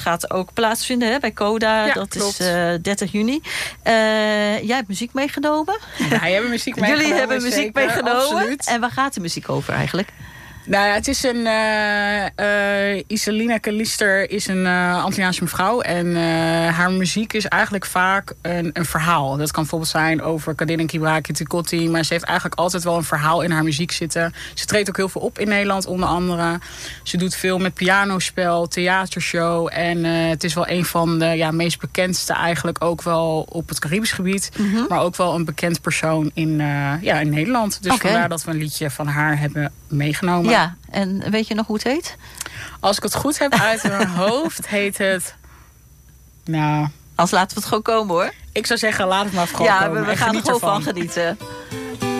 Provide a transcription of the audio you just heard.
gaat ook plaatsvinden hè, bij Coda. Ja, dat klopt. is 30 juni. Jij hebt muziek meegenomen. Wij hebben muziek meegenomen. Jullie hebben muziek zeker, meegenomen. Absoluut. En waar gaat de muziek over eigenlijk? Nou ja, het is Iselina Kalister is een Antilliaanse mevrouw. En haar muziek is eigenlijk vaak een verhaal. Dat kan bijvoorbeeld zijn over Kadin en Kibra, Kitty Kotti. Maar ze heeft eigenlijk altijd wel een verhaal in haar muziek zitten. Ze treedt ook heel veel op in Nederland, onder andere. Ze doet veel met pianospel, theatershow. En het is wel een van de meest bekendste eigenlijk ook wel op het Caribisch gebied. Mm-hmm. Maar ook wel een bekend persoon in Nederland. Dus vandaar dat we een liedje van haar hebben meegenomen. Ja, en weet je nog hoe het heet? Als ik het goed heb uit mijn hoofd, heet het... Nou, Als laten we het gewoon komen hoor. ik zou zeggen, laat het maar gewoon komen. We gaan er gewoon van genieten.